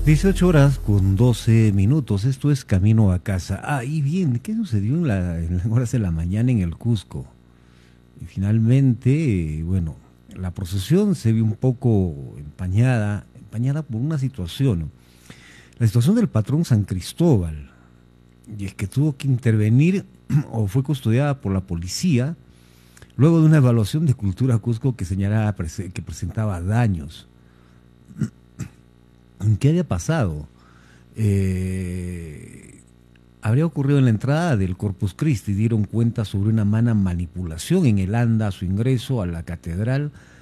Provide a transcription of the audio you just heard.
18 horas con 12 minutos, esto es Camino a Casa. Y bien, ¿qué sucedió en las horas de la mañana en el Cusco? Y finalmente, bueno, la procesión se vio un poco empañada por una situación. La situación del patrón San Cristóbal, y es que tuvo que intervenir o fue custodiada por la policía luego de una evaluación de Cultura Cusco que señalaba que presentaba daños. ¿Qué había pasado? Habría ocurrido en la entrada del Corpus Christi. Dieron cuenta sobre una mala manipulación en el anda a su ingreso a la catedral